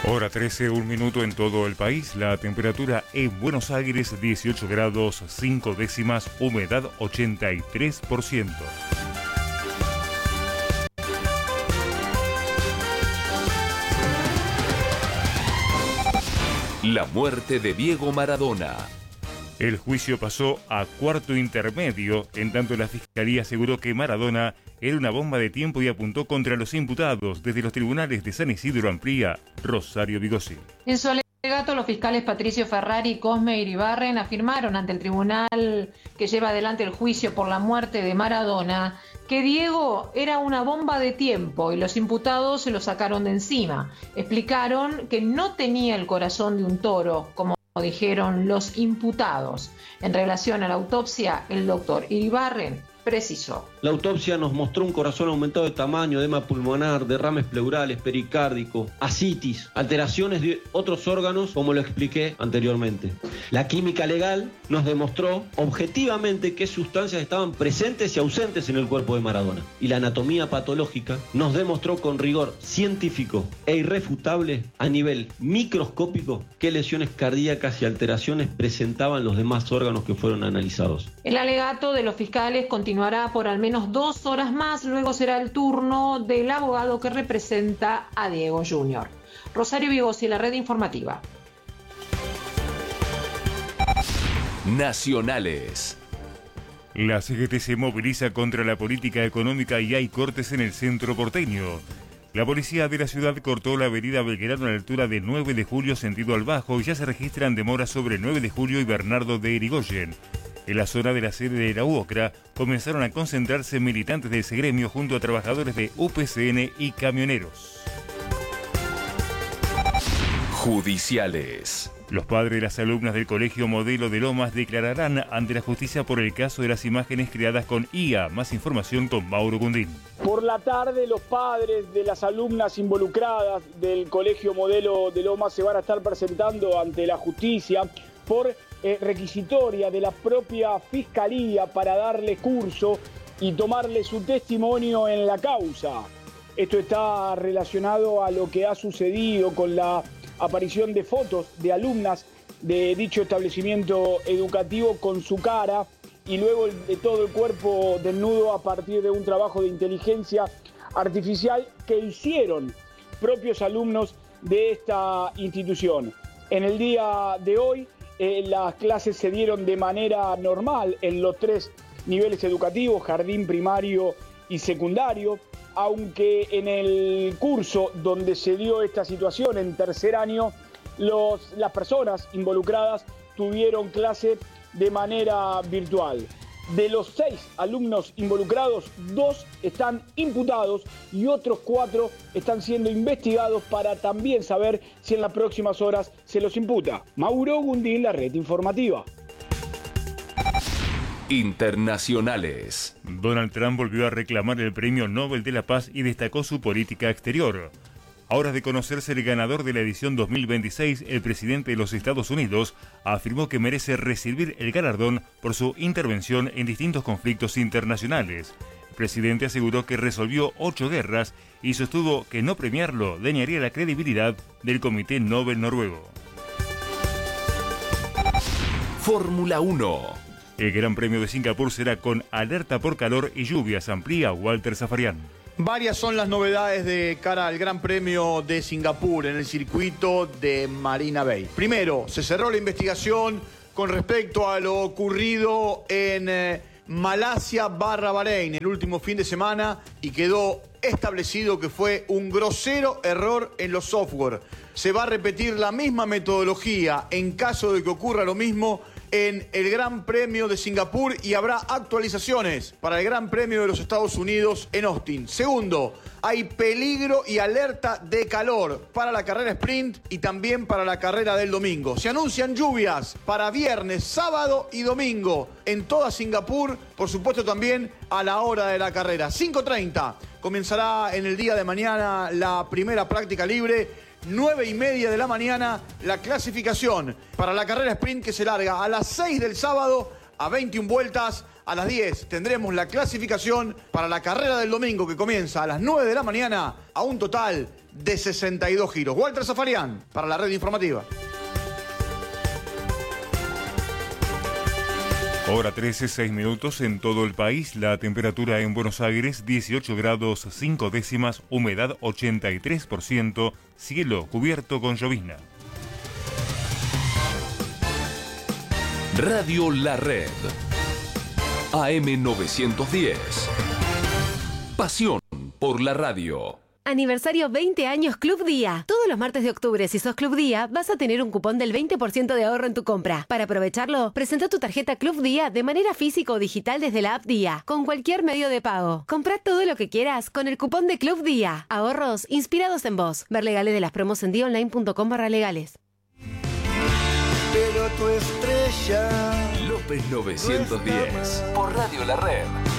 Hora 13, 1 minuto en todo el país. La temperatura en Buenos Aires 18 grados 5 décimas, humedad 83%. La muerte de Diego Maradona. El juicio pasó a cuarto intermedio, en tanto la Fiscalía aseguró que Maradona era una bomba de tiempo y apuntó contra los imputados. Desde los tribunales de San Isidro amplía Rosario Vigossi. En su alegato, los fiscales Patricio Ferrari y Cosme Iribarren afirmaron ante el tribunal que lleva adelante el juicio por la muerte de Maradona que Diego era una bomba de tiempo y los imputados se lo sacaron de encima. Explicaron que no tenía el corazón de un toro, como dijeron los imputados. En relación a la autopsia, el doctor Iribarren precisó. La autopsia nos mostró un corazón aumentado de tamaño, edema pulmonar, derrames pleurales, pericárdico, ascitis, alteraciones de otros órganos, como lo expliqué anteriormente. La química legal nos demostró objetivamente qué sustancias estaban presentes y ausentes en el cuerpo de Maradona. Y la anatomía patológica nos demostró con rigor científico e irrefutable a nivel microscópico qué lesiones cardíacas y alteraciones presentaban los demás órganos que fueron analizados. El alegato de los fiscales continuará por al menos 2 horas más, luego será el turno del abogado que representa a Diego Jr. Rosario Vigossi, la red informativa. Nacionales. La CGT se moviliza contra la política económica y hay cortes en el centro porteño. La policía de la ciudad cortó la avenida Belgrano a la altura de 9 de julio sentido al Bajo y ya se registran demoras sobre 9 de julio y Bernardo de Irigoyen. En la zona de la sede de la UOCRA comenzaron a concentrarse militantes de ese gremio junto a trabajadores de UPCN y camioneros. Judiciales. Los padres de las alumnas del Colegio Modelo de Lomas declararán ante la justicia por el caso de las imágenes creadas con IA. Más información con Mauro Gundín. Por la tarde, los padres de las alumnas involucradas del Colegio Modelo de Lomas se van a estar presentando ante la justicia por requisitoria de la propia Fiscalía para darle curso y tomarle su testimonio en la causa. Esto está relacionado a lo que ha sucedido con la aparición de fotos de alumnas de dicho establecimiento educativo con su cara y luego de todo el cuerpo desnudo a partir de un trabajo de inteligencia artificial que hicieron propios alumnos de esta institución. En el día de hoy, las clases se dieron de manera normal en los 3 niveles educativos, jardín, primario y secundario, aunque en el curso donde se dio esta situación, en tercer año, las personas involucradas tuvieron clase de manera virtual. De los 6 alumnos involucrados, 2 están imputados y otros 4 están siendo investigados para también saber si en las próximas horas se los imputa. Mauro Gundín, la red informativa. Internacionales. Donald Trump volvió a reclamar el Premio Nobel de la Paz y destacó su política exterior. A horas de conocerse el ganador de la edición 2026, el presidente de los Estados Unidos afirmó que merece recibir el galardón por su intervención en distintos conflictos internacionales. El presidente aseguró que resolvió 8 guerras y sostuvo que no premiarlo dañaría la credibilidad del Comité Nobel noruego. Fórmula 1. El Gran Premio de Singapur será con alerta por calor y lluvias, amplía Walter Zafarian. Varias son las novedades de cara al Gran Premio de Singapur en el circuito de Marina Bay. Primero, se cerró la investigación con respecto a lo ocurrido en Malasia/Bahrein el último fin de semana y quedó establecido que fue un grosero error en los software. Se va a repetir la misma metodología en caso de que ocurra lo mismo en el Gran Premio de Singapur y habrá actualizaciones para el Gran Premio de los Estados Unidos en Austin. Segundo, hay peligro y alerta de calor para la carrera sprint y también para la carrera del domingo. Se anuncian lluvias para viernes, sábado y domingo en toda Singapur, por supuesto también a la hora de la carrera. 5:30 comenzará en el día de mañana la primera práctica libre. 9:30 de la mañana la clasificación para la carrera sprint que se larga a las 6 del sábado a 21 vueltas. A las 10 tendremos la clasificación para la carrera del domingo que comienza a las 9 de la mañana a un total de 62 giros. Walter Zafarian para la red informativa. Hora 13, 6 minutos en todo el país. La temperatura en Buenos Aires 18 grados 5 décimas, humedad 83%, cielo cubierto con llovizna. Radio La Red. AM 910. Pasión por la radio. Aniversario 20 años Club Día. Todos los martes de octubre, si sos Club Día, vas a tener un cupón del 20% de ahorro en tu compra. Para aprovecharlo, presenta tu tarjeta Club Día de manera física o digital desde la app Día, con cualquier medio de pago. Comprá todo lo que quieras con el cupón de Club Día. Ahorros inspirados en vos. Ver legales de las promos en diaonline.com/legales. Pero tu estrella. López 910. Por Radio La Red.